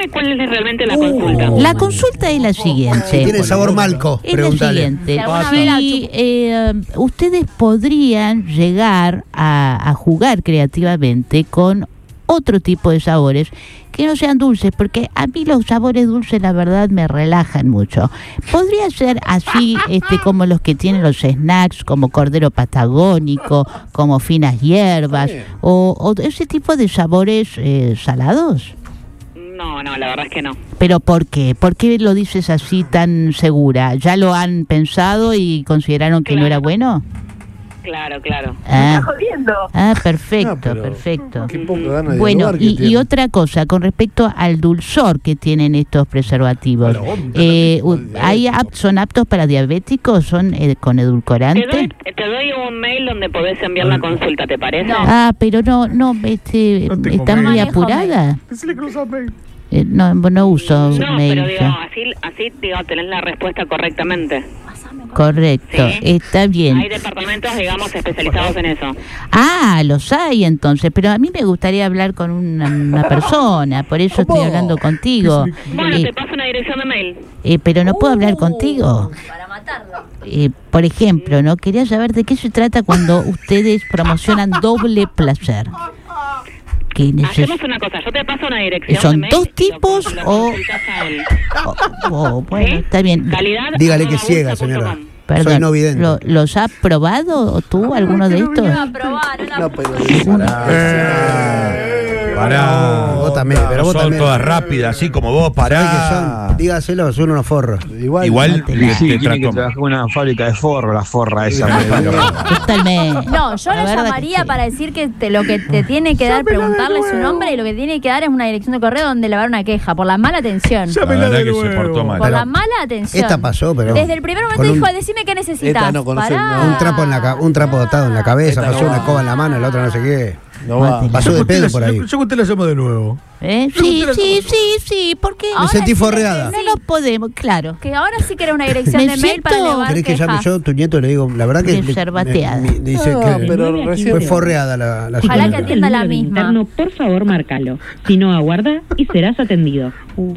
Contame cuál es realmente la consulta. La consulta es la siguiente. Tiene sabor malco, Es la pregúntale. siguiente. Si Ustedes podrían llegar a jugar creativamente con otro tipo de sabores que no sean dulces, porque a mí los sabores dulces la verdad me relajan mucho. Podría ser así, como los que tienen los snacks, como cordero patagónico, como finas hierbas, o ese tipo de sabores salados. No, la verdad es que no. ¿Pero por qué? ¿Por qué lo dices así tan segura? ¿Ya lo han pensado y consideraron que no era bueno? Claro. Perfecto, No, perfecto. Qué poca gana de Bueno, dialogar que y tiene. otra cosa, con respecto al dulzor que tienen estos preservativos, ¿son aptos para diabéticos? ¿Son con edulcorante? Te doy un mail donde podés enviar la consulta, ¿te parece? Pero no, ¿está muy apurada? No uso No, mail. pero digo, ya. así tenés la respuesta correctamente. Correcto, Sí. está bien. Hay departamentos, digamos, especializados en eso. Los hay entonces, pero a mí me gustaría hablar con una persona, por eso estoy hablando contigo. Bueno, te paso una dirección de mail. Pero no puedo hablar contigo. Para matarlo. Por ejemplo, ¿no? Quería saber de qué se trata cuando ustedes promocionan doble placer. Hacemos una cosa, yo te paso una dirección ¿Son de mail dos y tipos lo o...? consultás a él. Bueno, ¿Sí? está bien. Calidad Dígale que @bulsa.com. ciega, señora. Soy Perdón, no vidente. ¿los has probado tú, alguno de estos? No, probar, No, pero Pará. Vos también, pero vos son también. todas rápidas, así como vos, ¿Sabés qué pará. son? Dígaselo, son unos forros. Igual te te tiene que trato. trabajar con una fábrica de forro, la forra esa. Totalmente. No, yo La le verdad que llamaría sí. para decir que lo que te tiene que dar, preguntarle su nombre, y lo que tiene que dar es una dirección de correo donde le va a dar una queja por la mala atención. La verdad que se portó mal. Por Pero la mala atención. esta pasó, pero Desde el primer momento con dijo, un- decime qué necesitas. Esta no conoce Pará. nada. un trapo atado en la cabeza, Esta pasó no una va. escoba en la mano, el otro no sé qué. No va. Pasó de pedo por ahí. Yo conté la llamo de nuevo. Sí, porque Me sentí forreada. no nos podemos, claro. Que ahora sí que era una dirección Me de mail para siento- elevar ¿Querés que llame quejas. yo, tu nieto? Le digo, la verdad que Preservateada. dice No, que pero recién fue forreada la Ojalá señora. que atienda la misma. Interno, por favor, márcalo. Si no, aguarda y serás atendido.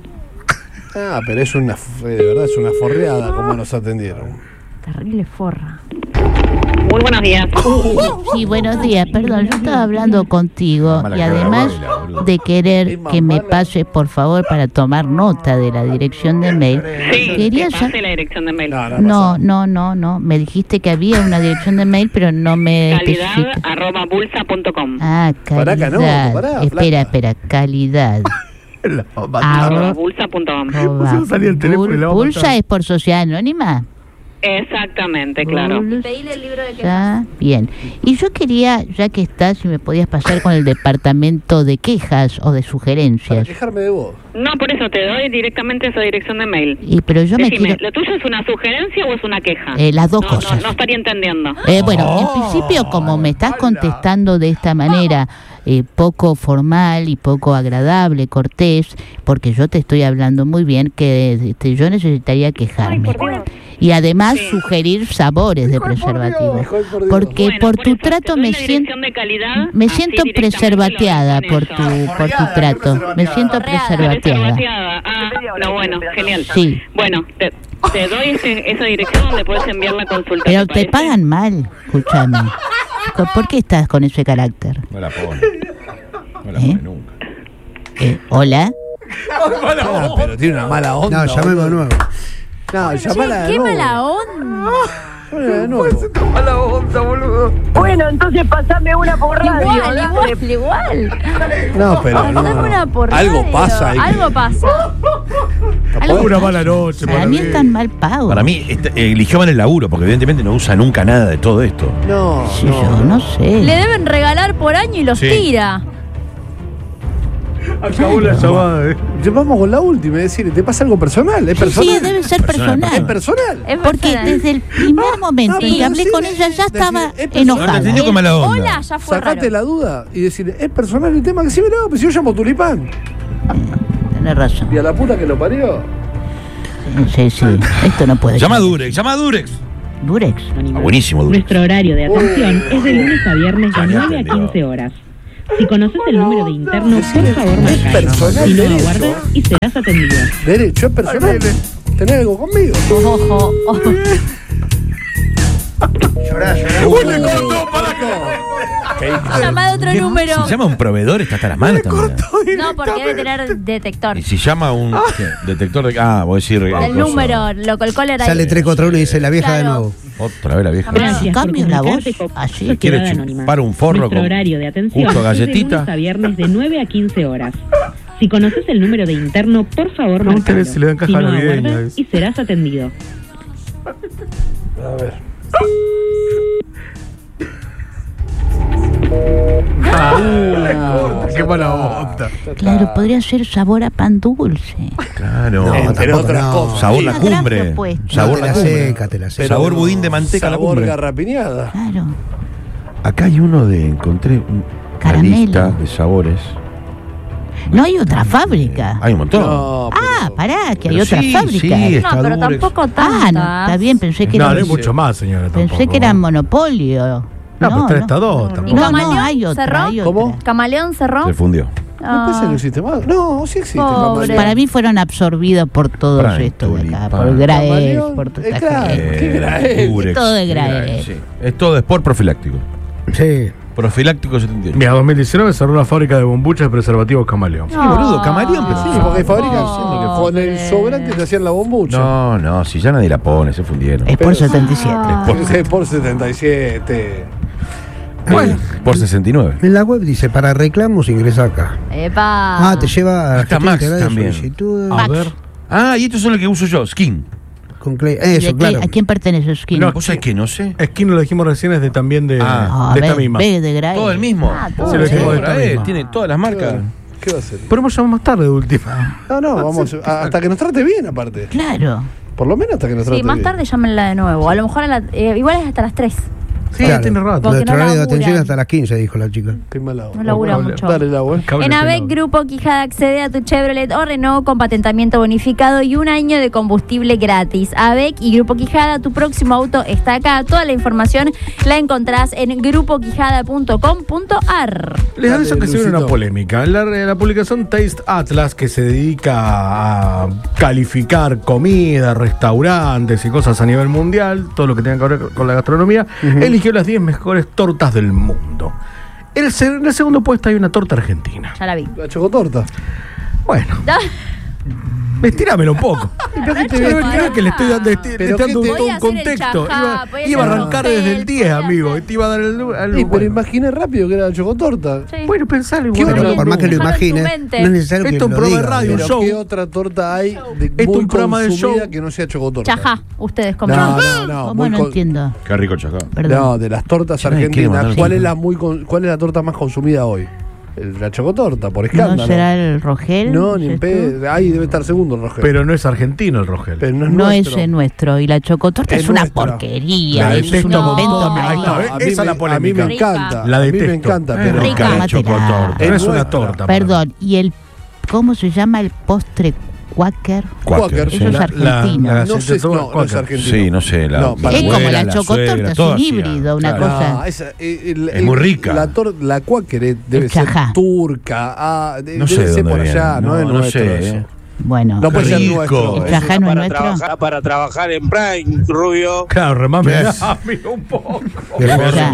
Pero es una, de verdad, es una forreada como nos atendieron. Terrible forra. Muy buenos días. Sí, buenos días, perdón, yo estaba hablando contigo Mala y cara, además baila, boludo. de querer Es más que me mala. pases por favor para tomar nota de la dirección de mail. Sí, Quería te pasé sa- la dirección de mail. No, me dijiste que había una dirección de mail, pero no me especifica. Calidad@bulsa.com. Pará, Calidad. Canoto, pará, Espera, calidad. La va a matar. Bulsa.com. Puso a salir el teléfono y la va a Pulsa matar. es por sociedad anónima. Exactamente, claro. Pedile el libro de quejas. Está bien. Y yo quería, ya que estás, si me podías pasar con el departamento de quejas o de Para sugerencias. quejarme de vos. No, por eso te doy directamente esa dirección de mail. Pero yo me Decime, quiero... ¿lo tuyo es una sugerencia o es una queja? las dos no, cosas. No estaría entendiendo. Bueno, en principio, como me estás contestando de esta manera, poco formal y poco agradable, cortés, porque yo te estoy hablando muy bien, que yo necesitaría quejarme. Y además sugerir sabores de preservativos. Porque Bueno, por tu eso, te trato doy me la siento... dirección de calidad, Me así siento directamente preservateada lo por hacen ellos. tu trato. Me siento preservateada. Preservateada. No, bueno, genial. Sí. Bueno, te doy esa dirección donde puedes enviar la consulta. Pero ¿te te parece? pagan mal, escúchame. ¿Por qué estás con ese carácter? No la pone. No la pone nunca. ¿Hola? Pero tiene una mala onda. No, llamemos de nuevo. No, llamala de Qué nuevo. mala onda. Llamala de nuevo. Bueno, entonces pasame una por radio. Igual. No, pero no. Pasame una por Algo radio. pasa ahí. Algo pasa. Una mala noche. Para mí están mal pagos. Para mí eligió mal el laburo, porque evidentemente no usa nunca nada de todo esto. No, Sí, yo no sé. Le deben regalar por año y los Sí. tira. Acabó la llamada. Vamos con la última, es decir, ¿te pasa algo personal? ¿Es Sí, personal? debe ser Personal, personal. ¿Es personal? Es Porque personal. desde el primer momento en que pero hablé sí, con ella ya estaba es personal. No te enojada. entendió con mala onda. Hola, ya fue Sacate raro. la duda y decir, ¿es personal el tema? Que sí, no, pues si yo llamo Tulipán. Tenés razón. Y a la puta que lo parió. Sí, esto no puede Llama a ser. Durex, llama a Durex. Durex. Buenísimo, Durex. Nuestro horario de atención es de lunes a viernes de Ya 9 a entendió. 15 horas. Si conoces el número de interno, por favor, Es marcalo. personal Si no, de eso. aguarda y serás atendido. Derecho es personal. ¿Tenés algo conmigo? Ojo. Llorá. ¡Uy, le cortó para Llama de otro número. Si llama un proveedor, está hasta las manos también. No, porque debe tener detector. Y si llama un detector de. Voy a decir. El número, lo colcó el Sale 341 y dice la vieja de nuevo. Otra vez la vieja. Pero si Gracias por cambio la voz, comunicarte con así. Quiere Sociedad Anónima. chupar un forro Nuestro con horario de atención justo es de galletita. lunes a viernes de 9 a 15 horas. Si conoces el número de interno, por favor, Pregúntale marcalo. si le dan caja Si no, navideña, aguarda dice. y serás atendido. A ver. ¡Qué mala onda! Claro, podría ser sabor a pan dulce. Claro. No, Entre tampoco, otras no. cosas. Sabor Una la gran cumbre. propuesta. Sabor te la la cumbre. seca, te la seca. Sabor budín de manteca la Sabor cumbre. garrapiñada. Claro. Acá hay uno de. Encontré una Caramelo. lista de sabores. No hay otra fábrica. Hay un montón. No, Pará, que hay Pero otra sí, fábrica. sí, No, pero Durex. tampoco No, tanta. está bien, pensé que No, era. no hay mucho más, señora. Pensé tampoco. que era monopolio. No, pero está dos. ¿Y tampoco. No, Camaleón no, hay otra. cerró? Hay ¿Cómo? otra. ¿Camaleón cerró? Se fundió. ¿No pensé que no existe más? No, sí existe. Pobre. Camaleón. Para mí fueron absorbidos por todos Prime, estos de acá, Tulipán. por Grael, Camaleón, por toda esta claro. gente. ¿Qué Grael? Durex. Todo de Grael. Sí. Es todo de sport profiláctico. Sí. Profiláctico 78. Mira, 2019 cerró la fábrica de bombuchas de preservativos Camaleón. Sí, boludo, Camaleón, pero Sí, porque fabrican Pobre. que con el sobrante te hacían la bombucha. No, si ya nadie la pone, se fundieron. Es por 77. Por 77. Bueno, por 69. En la web dice, para reclamos ingresa acá. Epa. Te lleva a Está gestión Max integral de también. solicitudes. A ver. Y estos son los que uso yo, Skin. Con Clay. ¿Y Eso, claro. ¿A quién pertenece Skin? No, ¿Vos sabés que no sé? Skin lo dijimos recién, es de también de, Ah, de esta ve, misma. ve de Grael. Todo el mismo. todo. Sí, lo dijimos de esta Grael, misma. tiene todas las marcas. ¿Qué va a hacer? Pero hemos llamado más tarde de última. No, vamos. Hasta que nos trate bien, aparte. Claro. Por lo menos hasta que nos trate Sí, más bien. tarde llámenla de nuevo. A lo mejor igual es hasta las 3. Sí, Claro. tiene rato. Porque Nuestro no horario de laburan. atención hasta las 15, dijo la chica. Qué mala onda. No labura Cable. mucho. Dale el agua. Cable En AVEC pelado. Grupo Quijada accede a tu Chevrolet o Renault con patentamiento bonificado y 1 año de combustible gratis. AVEC y Grupo Quijada, tu próximo auto está acá. Toda la información la encontrás en grupoquijada.com.ar. Les Dale, aviso que se viene Lucito. una polémica. La publicación Taste Atlas, que se dedica a calificar comida, restaurantes y cosas a nivel mundial, todo lo que tenga que ver con la gastronomía, eligió las 10 mejores tortas del mundo. En el segundo puesto hay una torta argentina. Ya la vi. La chocotorta. Bueno, estirámelo un poco. ¿Pero qué te Pero ves? creo que le estoy dando, Pero dando ¿qué todo te- un Podía hacer el contexto. chajá, podía Iba a hacer arrancar el desde el pastel, 10, podía amigo. hacer- Y te iba a dar el Pero bueno. imaginé rápido que era la chocotorta. Sí. Bueno, pensalo ¿Qué igual. otra? Por más que lo Dejalo en tu imagine, mente. no es necesario que Esto es un lo programa de diga. radio, Pero show. ¿qué otra torta hay de Esto es muy un programa de consumida show. que no sea chocotorta? Chajá, ustedes comen. No. ¿Cómo muy no con- entiendo? Qué rico chacá. Perdón. No, de las tortas Che, nadie quiere argentinas, mandar ¿cuál un es saludo. cuál es la torta más consumida hoy? La chocotorta, por escándalo. ¿No será el Rogel? No, ni en ¿Dices tú? pedo. Ahí debe estar segundo el Rogel. Pero no es argentino el Rogel. Pero no es No nuestro. es nuestro. Y la chocotorta Es es una nuestra. porquería. La Es un detesto con invento toda mi- ahí maligno. está, A mí esa es la me- A mí polémica. me encanta. La a mí me detesto. encanta, pero rica, la mátela. chocotorta. No es una nuestra. torta. Perdón. ¿Y el cómo se llama el postre Quaker? Quaker, Eso es argentino. no sé, no es argentino. Sí, no sé. La, No, mi Es como abuela, la la chocotorta, suegra, es todo un hacía. híbrido, una Claro. cosa. No, esa, Es muy rica. La Quaker debe El ser chajá. turca. No sé debe de ser dónde por viene. allá, no es No nuestro sé. eso. Bueno, No puede ser rico. nuestro. ¿el eso. chajá no es nuestro? Para trabajar en Prime, Rubio. Claro, remame Yes. amigo, un poco. Qué forro. Ya.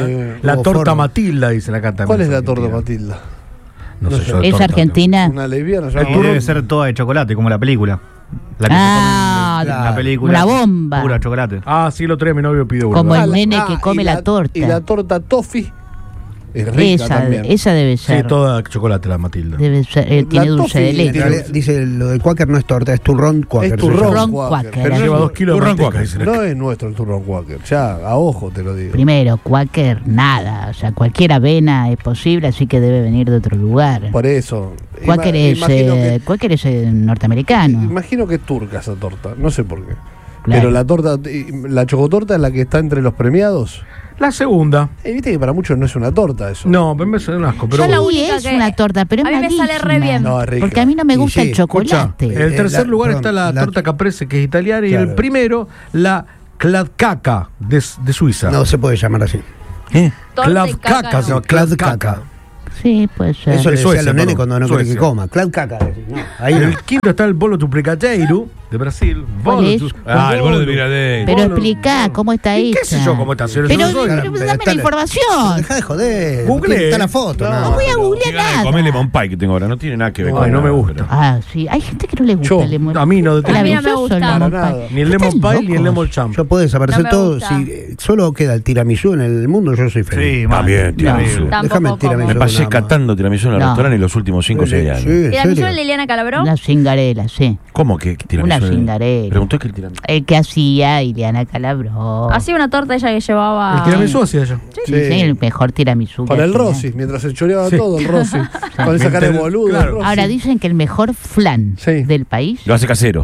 La Hubo torta forro. Matilda, dicen acá también. ¿Cuál es la torta Argentina. Matilda? No sé yo. de ¿Es torta, argentina? Una lesbiana. Y debe ser toda de chocolate, como la película. La que Ah, se come en la película. una bomba. Pura chocolate. Ah, sí, el otro día mi novio pidió una. Como ¿verdad? el nene que come y la torta. Y la torta toffee es rica también. Esa debe Sí, ser. toda chocolate la Matilda. Debe ser, tiene dulce toffee de En leche. realidad, dice, lo del Quaker no es torta, es turrón Quaker. Es se llama. turrón Turrón Quaker. Quaker. Pero Lleva no, 2 kilos de Turrón manteca, Quaker. dicen. no es nuestro el turrón Quaker. Ya, a ojo te lo digo. Primero, Quaker, nada. O sea, cualquier avena es posible, así que debe venir de otro lugar. Por eso. Quaker es, imagino que- Quaker es norteamericano. Imagino que es turca esa torta, no sé por qué. Claro. Pero la torta, la chocotorta es la que está entre los premiados. La segunda. Viste que para muchos no es una torta eso. No, me suena un asco. Pero Yo la Sí, única es que- una torta, pero es a mí me malísima. sale re bien. No, es rica. Porque a mí no me Y gusta sí, el chocolate. en el tercer lugar perdón, está la torta caprese, que es italiana, y Claro. el primero, la Kladkaka de Suiza. No se puede llamar así. Torta y Kladkaka caca, se llama Clad Kladkaka. caca. Sí, puede ser. Eso le decía a Suecia, los nenes perdón. cuando no quieren que Suecia. coma. Clau caca. No, ahí En no. el quinto está el bolo tupricateiro de Brasil. ¿Cuál es? El bolo de Brigadeiro. Pero explica cómo está ¿Y hecha. qué sé yo cómo está? Pero Pero dame la está información. Deja de joder. Google. Está la foto. No. nada No más. voy a googlear Qué ganas de nada. comer lemon pie que tengo ahora. No tiene nada que ver Ay, con no me nada, gusta. pero- Ah, sí. Hay gente que no le gusta Yo, el lemon. a mí no, de- Es A mí no me maravilloso gusta. el Para lemon nada. pie. Ni el lemon Están pie ni el locos. lemon champ. Yo puedo desaparecer No me todo. gusta. Si solo queda el tiramisú en el mundo, yo soy feliz. Sí, También, tiramisú. Tampoco Déjame el como. tiramisú. Me pasé nada más. catando tiramisú en el No. restaurante en los últimos 5 o 6 años. Sí, ¿en ¿Tiramisú serio? de Liliana Calabró? Una cingarela, sí. ¿Cómo que tiramisú? Una cingarela. Preguntó que el tiramisú. El que hacía Ileana Calabró. Hacía una torta ella que llevaba. El tiramisú hacía yo. Sí, el mejor tiramisú. Con que el hacía. Rossi, mientras se choreaba Sí. todo el Rossi. Con esa cara de boludo. Claro. Rossi. Ahora dicen que el mejor flan Sí. del país Lo hace casero.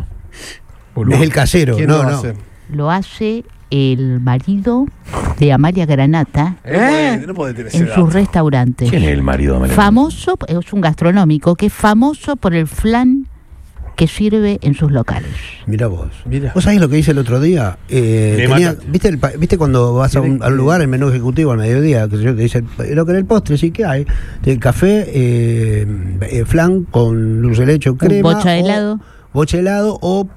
Es el casero. ¿Quién No, lo no. hace? lo hace el marido de Amalia Granata No puede tener ese en dato. sus restaurantes. ¿Quién es el marido de María? Famoso, es un gastronómico que es famoso por el flan que sirve en sus locales. Mirá vos. Mirá. ¿Vos sabés lo que hice el otro día? mataste. ¿Viste cuando vas a un lugar, el menú ejecutivo al mediodía, que yo te dice lo que en el postre, sí que hay? El café, flan con dulce de leche o crema. bocha de helado. Bocha de helado o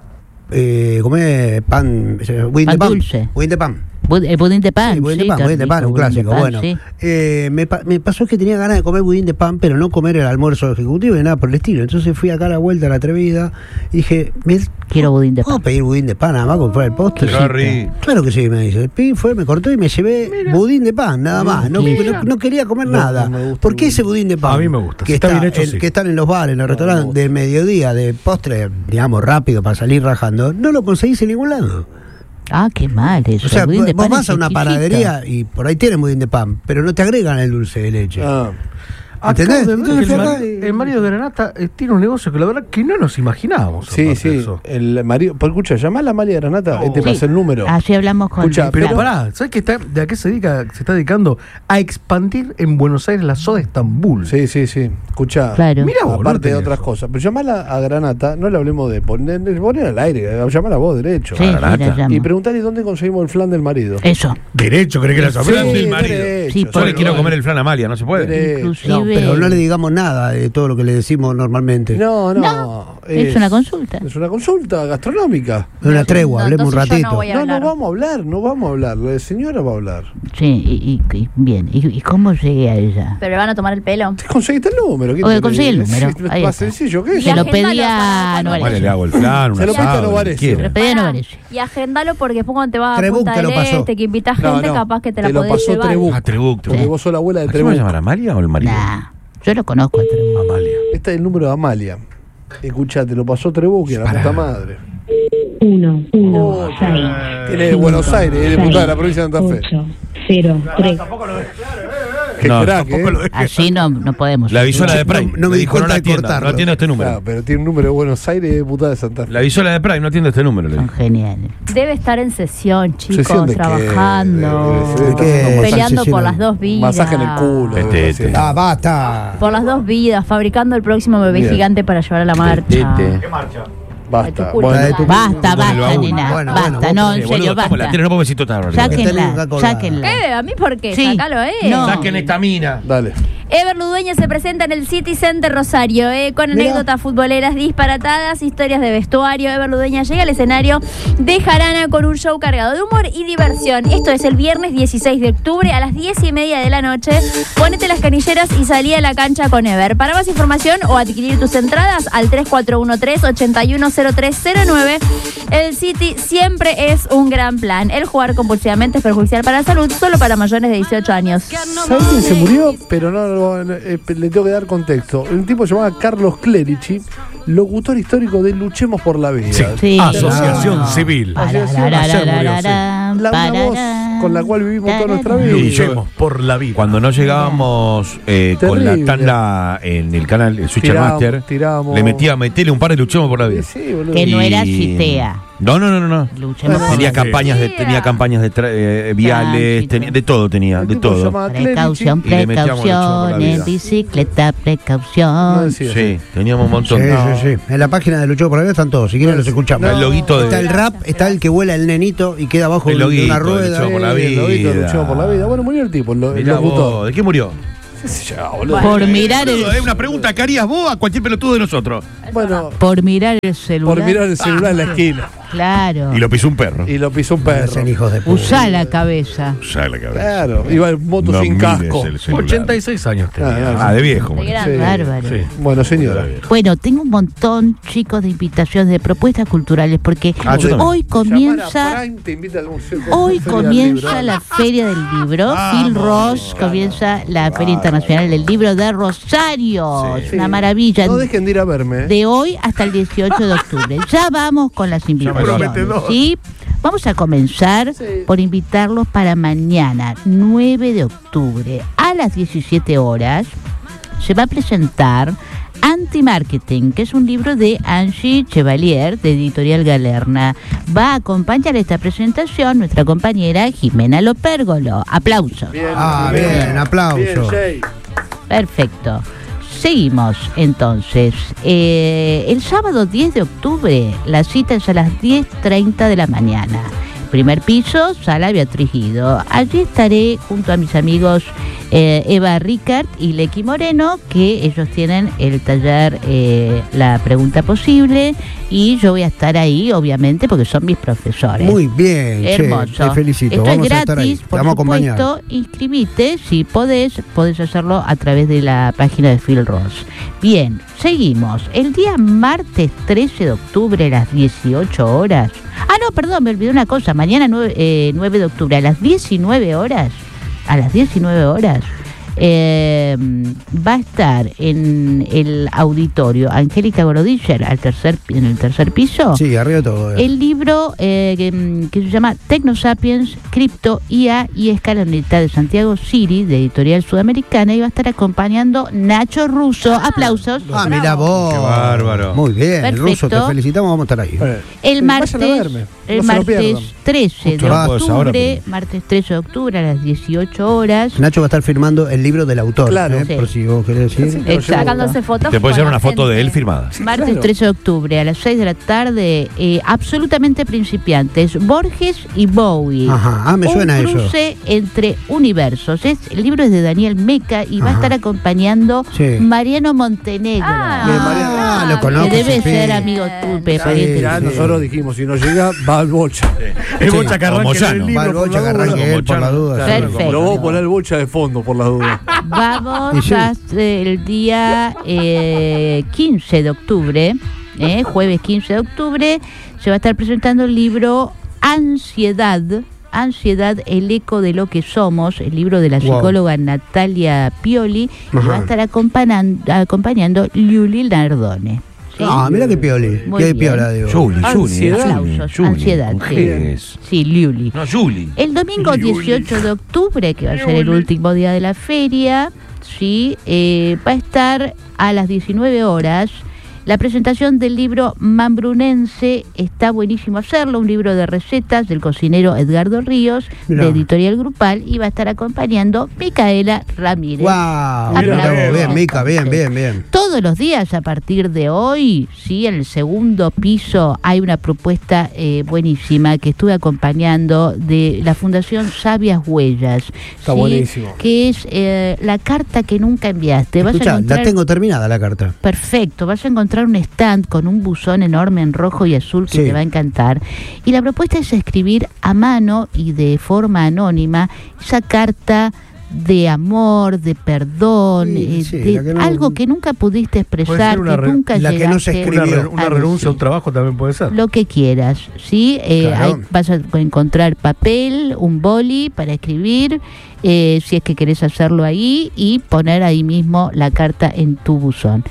comer pan, budín Pan de pan. dulce. Budín de pan. El budín de pan. Sí, budín de sí, pan, qué budín de pan, rico, un budín de clásico. pan, Bueno, sí. me pasó que tenía ganas de comer budín de pan, pero no comer el almuerzo ejecutivo ni nada por el estilo. Entonces fui acá a la vuelta a la atrevida y dije, Quiero budín de ¿puedo pan. pedir budín de pan nada más como fuera el postre? Qué rico. Claro que sí, me dice. Me cortó y me llevé budín de pan, nada más. No, no quería comer nada. no me gusta ¿Por qué el ese budín de pan? A mí me gusta. Que, Si está bien hecho, sí. que están en los bares, en los restaurantes gusta. de mediodía, de postre, digamos, rápido para salir rajando. No lo conseguís en ningún lado. Ah, qué mal eso. O sea, el budín de vos pan vas es a una exquisito. panadería y por ahí tienen budín de pan, pero no te agregan el dulce de leche. Ah. ¿Entendés? Acabo de ver Entonces que fui acá el marido de Granata tiene un negocio que la verdad que no nos imaginábamos. Sí, aparte de sí. eso. El marido. Pero escucha, llamá a la Amalia Granata, te Sí. pasé el número. Así hablamos con Escucha, Pero Pero- pará, ¿sabes qué de a qué se dedica? Se está dedicando a expandir en Buenos Aires la soda Estambul. Sí, sí, sí. Escuchá. Claro. Mira vos, no Aparte de tenés otras eso. cosas. Pero llamala a Granata, no le hablemos de poner al aire, llamala a vos derecho. Sí, Granata. sí, la llamo. Y preguntale dónde conseguimos el flan del marido. Eso. Derecho, ¿crees que la Flan sabrás? del marido. derecho, Sí, Yo le quiero Bueno, comer el flan a Amalia, no se puede. derecho. Inclusive. No, pero no le digamos nada de todo lo que le decimos normalmente. No, no. No, es una consulta. Es una consulta gastronómica. Es una tregua, hablemos un entonces yo ratito. no voy a No, hablar. no vamos a hablar. La señora va a hablar. Sí, bien. ¿Y cómo llegué a ella? Pero le van a tomar el pelo. ¿Te conseguiste el número? ¿Qué Oye, te- conseguí el número. Es Ahí más está. sencillo que Y eso. Se lo agendalo pedí a para Novarecio. Vale, le hago el flan, un Se lo pediste a asado, lo que Novarecio. quiera. Lo pedí a Novarecio. Y agendalo porque después cuando te vas a Trebuch Punta te lo del pasó. Este, que invitas No, gente, no, capaz que te la te lo podés pasó llevar. Trebuch. Ah, Trebuch. Porque vos sos la abuela de ¿A quién va a Trebuch. llamar, Amalia o el marido? Nah, yo lo conozco a Trebuch. Amalia. Este es el número de Amalia. Escuchate, lo pasó Trebuch y a la puta madre. 1, 1, 6. Tiene de Buenos Aires, es diputada de la provincia de Santa Fe. 8, 0, 3. Qué No, crack, Así no podemos. La avisó la de Prime. No me Le di dijo, cuenta no de atiendo, cortarlo. no atiendo este número. Claro, pero tiene un número de Buenos Aires y es diputada de Santa Fe. La avisó la de Prime, no atiendo este número. Le Son dijo. geniales. Debe estar en sesión, chicos, ¿Sesión de qué? trabajando. ¿De qué? Peleando Sesión por de- las dos vidas. Masaje en el culo. Petete. Ah, basta. Por las dos vidas, fabricando el próximo bebé Bien. gigante para llevar a la marcha. Petete. Basta. Ay, tu culo. La de tu- Basta, Con el basta, baúl. nena. Bueno, Basta, bueno, no, vos en Boludo, serio, estamos en la basta. tele, no podemos decir toda la verdad. Tenés Sáquenla, acá colgada. sáquenla. ¿Qué? ¿A mí por qué? Sí. Sácalo, No. Saquen esta mina. Dale. Ever Ludueña se presenta en el City Center Rosario, con Mirá. anécdotas futboleras disparatadas, historias de vestuario. Ever Ludueña llega al escenario de Jarana con un show cargado de humor y diversión. Esto es el viernes 16 de octubre a las 10:30 de la noche. Ponete las canilleras y salí a la cancha con Ever. Para más información o adquirir tus entradas al 3413-810309. El City siempre es un gran plan. El jugar compulsivamente es perjudicial para la salud, solo para mayores de 18 años. ¿Sabes quién se murió? Pero le tengo que dar contexto. Un tipo se llamaba Carlos Clerici, locutor histórico de Luchemos por la Vida. Sí. Asociación Civil. Ayer murió, sí. La una voz con la cual vivimos toda nuestra vida. Luchemos por la vida. Cuando no llegábamos con la Terrible. tanda en el canal, el Switcher Tirábamos, Master, tirábamos. le metía a meterle un par de Luchemos por la vida. Sí, boludo. Que no Y- era Citea. No. Luchemos por Tenía la campañas de, vida. tenía campañas de viales, Tránsito. tenía, de todo tenía, El de tipo se todo. llamaba Precaución, Y le metíamos Luchemos por la precaución, vida. en bicicleta, No precaución. decía Sí, teníamos un Sí, montón. sí. En la página de Luchó por la Vida están todos. Si quieren los escuchamos. El loguito Está de el rap, está el que vuela el nenito y queda abajo El de loguito una de rueda. Luchó por la el lobito vida. Luchemos por la vida. Bueno, murió el tipo, el Mirá locutor. vos, ¿de qué murió? Por mirar el... Es una pregunta que harías vos a cualquier pelotudo de nosotros. Bueno, Por mirar el celular. por mirar el celular en la esquina. Claro. Y lo pisó un perro. Y lo pisó un perro. Hacen hijos de puta. Usá la cabeza. Ya la cabeza. Claro, iba en moto No sin mires casco. el celular. 86 años tenía. Ah, de viejo. De bueno. grande. Bárbaro. Sí. Bueno, señora. Bueno, tengo un montón, chicos, de invitaciones, de propuestas culturales, porque Ah, yo también. hoy comienza... Prime te invita al museo. Hoy Feria del comienza Libro. la Feria del Libro. Vamos. Phil Ross comienza la Feria Internacional del Libro de Rosario. Sí. Es una maravilla. No dejen de ir a verme. De hoy hasta el 18 de octubre. Ya vamos con las invitaciones. prometedor. ¿Sí? Vamos a comenzar por invitarlos para mañana, 9 de octubre, a las 17 horas. Se va a presentar Anti-Marketing, que es un libro de Angie Chevalier, de Editorial Galerna. Va a acompañar esta presentación nuestra compañera Jimena Lopérgolo. Aplausos. Bien, Bien, aplauso. Bien, Jay. Perfecto. Seguimos entonces. El sábado 10 de octubre, la cita es a las 10:30 de la mañana. Primer piso, Sala Beatriz Guido. Allí estaré junto a mis amigos Eva Ricard y Lequi Moreno, que ellos tienen el taller La Pregunta Posible, y yo voy a estar ahí, obviamente, porque son mis profesores. Muy bien, Hermoso. Che, te felicito. Esto Vamos es a estar ahí. gratis, Te por vamos a acompañar. supuesto. Inscribite, si podés hacerlo a través de la página de Phil Ross. Bien, seguimos. El día martes 13 de octubre a las 18 horas. Ah, no, perdón, me olvidé una cosa. Mañana 9 de octubre a las 19 horas. A las 19 horas. Va a estar en el auditorio Angélica Gorodischer en el tercer piso. Sí, arriba de todo. El libro que se llama Tecnosapiens, Cripto, IA y Escaloneta de Santiago Siri, de Editorial Sudamericana, y va a estar acompañando Nacho Russo. Aplausos. Ah, mira vos. Qué bárbaro. Muy bien, Perfecto. Ruso, te felicitamos, vamos a estar ahí. El martes, Vayan a verme, el no se lo martes pierdan. 13 de Justo no puedo octubre, ahora, pero- martes 13 de octubre a las 18 horas. Nacho va a estar firmando el libro del autor, Claro. Sí. por si vos querés decir. Exacto. Sacándose fotos. Te puede con llevar la una foto de gente. él firmada. Martes claro. 13 de octubre a las 6 de la tarde, absolutamente principiantes, Borges y Bowie. Ajá, ah, me suena Un eso. cruce entre universos. El libro es de Daniel Meca y va a Ajá. estar acompañando Sí. Mariano Montenegro. Lo conozco. que debe ese ser pibe. amigo tuyo, Sí, pariente. Ya sí. nosotros dijimos, si no llega, va al bocha. Es Sí, bocha que como arranque en el Moyano. libro Va el por bocha la que duda. arranque él por la duda. Perfecto. Pero vos poner el bocha de fondo por la duda. Vamos Y sí. hasta el día 15 de octubre, jueves 15 de octubre, se va a estar presentando el libro Ansiedad, el eco de lo que somos, el libro de la Wow. psicóloga Natalia Pioli, y Ajá. va a estar acompañando Liuli Nardone. ¿sí? Ah, mira qué pioli. Muy Qué bien. piola, digo. Julie, Ansiedad. Aplausos, ansiedad, ¿Con sí. qué es? Sí, Liuli. No, Julie. El domingo 18 de octubre, que va a ser el último día de la feria, sí, va a estar a las 19 horas la presentación del libro Mambrunense. Está buenísimo hacerlo, un libro de recetas del cocinero Edgardo Ríos, Mirá. de Editorial Grupal, y va a estar acompañando Micaela Ramírez. Wow, Mirá. mirá vos, bien, Mica, bien. Todos los días a partir de hoy, sí, en el segundo piso hay una propuesta buenísima que estuve acompañando de la Fundación Sabias Huellas. Está ¿sí? buenísimo. Que es la carta que nunca enviaste. Vas a Escuchá, encontrar... la tengo terminada la carta. Perfecto, vas a encontrar un stand con un buzón enorme en rojo y azul que Sí. te va a encantar. Y la propuesta es escribir a mano y de forma anónima esa carta de amor, de perdón, Sí, sí, de la que no- algo que nunca pudiste expresar, una que re- nunca la que no se llegaste escribió. Una a renuncia a decir. un trabajo también puede ser. Lo que quieras, ¿sí? Claro. Vas a encontrar papel, un boli para escribir, si es que querés hacerlo ahí, y poner ahí mismo la carta en tu buzón.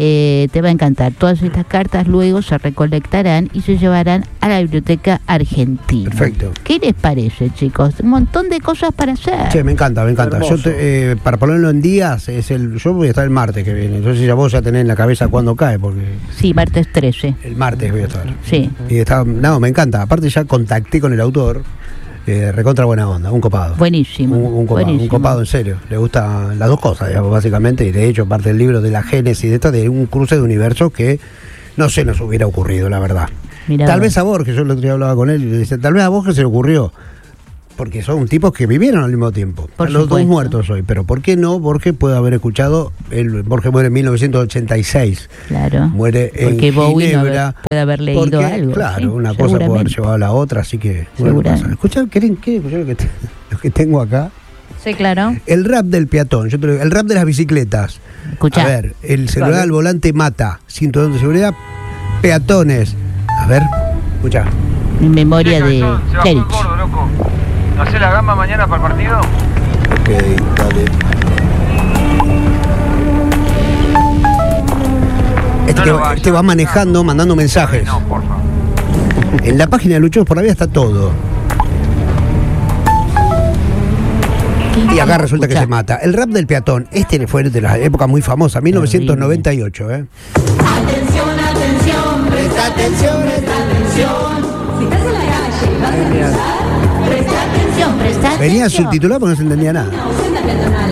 Te va a encantar. Todas estas cartas luego se recolectarán y se llevarán a la Biblioteca Argentina. Perfecto. ¿Qué les parece, chicos? Un montón de cosas para hacer. Che, me encanta. Hermoso. Yo para ponerlo en días, yo voy a estar el martes que viene. Entonces ya vos ya tenés en la cabeza cuándo cae, porque Sí, martes 13. el martes voy a estar. Sí. Y me encanta. Aparte ya contacté con el autor, recontra buena onda, un copado. Buenísimo. Un buenísimo. copado en serio. Le gustan las dos cosas, digamos, básicamente. Y de hecho, parte del libro de la génesis de esto, de un cruce de universos que no se nos hubiera ocurrido, la verdad. Mirá Tal vos. vez a Borges, yo el otro día hablaba con él y le decía, tal vez a Borges se le ocurrió. porque son tipos que vivieron al mismo tiempo. Por Los dos supuesto. muertos hoy. Pero ¿por qué no? Borges puede haber escuchado. Borges muere en 1986. Claro. Muere Porque en Bowie no Ginebra. puede haber leído Porque, algo. claro, sí, una cosa puede haber seguramente. llevado a la otra, así que. Bueno, Seguramente. pasa. ¿Quieren escuchar lo que tengo acá? Sí, claro. El rap del peatón, el rap de las bicicletas. Escuchá. A ver, el celular Dale. al volante mata, cinturón de seguridad, peatones. A ver, escucha. En memoria de Clerich. loco. ¿No hace la gama mañana para el partido? Ok, dale. Este va manejando, mandando mensajes. No, por favor. En la página de Luchemos por la Vida está todo. Y acá resulta que Escuchá. se mata. El rap del peatón, este fue de las épocas muy famosas, 1998, ¿eh? Atención, atención, presta atención, presta atención. Si estás en la calle, vas a cruzar, presta atención, presta atención. Venía subtitulado porque no se entendía nada. Ausenta peatonal.